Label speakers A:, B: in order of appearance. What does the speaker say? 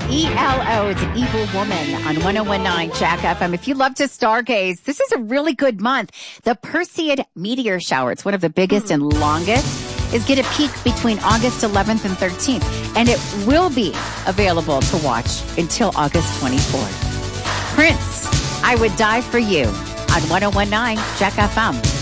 A: ELO, it's an evil woman on 1019 Jack FM. If you love to stargaze, this is a really good month. The Perseid meteor shower, it's one of the biggest and longest, is going to peak between August 11th and 13th. And it will be available to watch until August 24th. Prince, I Would Die for You on 1019 Jack FM.